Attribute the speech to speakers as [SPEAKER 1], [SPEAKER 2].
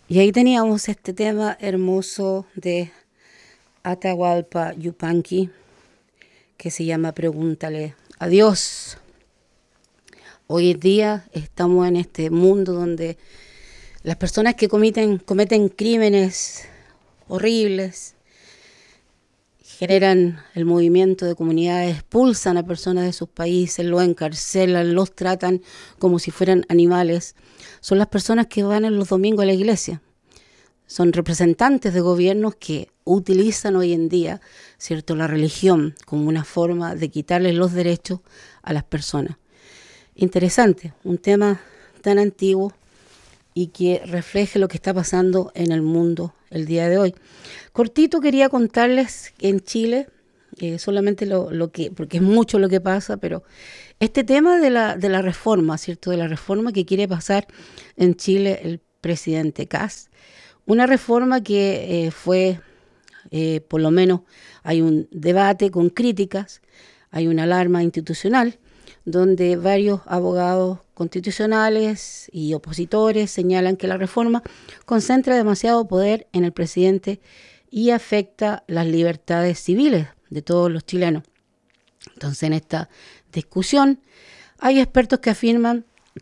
[SPEAKER 1] Y ahí teníamos este tema hermoso de Atahualpa Yupanqui que se llama Pregúntale a Dios. Hoy en día estamos en este mundo donde las personas que cometen crímenes horribles, generan el movimiento de comunidades, expulsan a personas de sus países, los encarcelan, los tratan como si fueran animales. Son las personas que van en los domingos a la iglesia. Son representantes de gobiernos que utilizan hoy en día, ¿cierto?, la religión como una forma de quitarles los derechos a las personas. Interesante, un tema tan antiguo y que refleje lo que está pasando en el mundo el día de hoy. Cortito quería contarles que en Chile, solamente lo que, porque es mucho lo que pasa, pero este tema de la reforma, ¿cierto?, de la reforma que quiere pasar en Chile el presidente Kast, una reforma que fue, por lo menos hay un debate con críticas, hay una alarma institucional, donde varios abogados constitucionales y opositores señalan que la reforma concentra demasiado poder en el presidente y afecta las libertades civiles de todos los chilenos. Entonces, en esta discusión hay expertos que afirman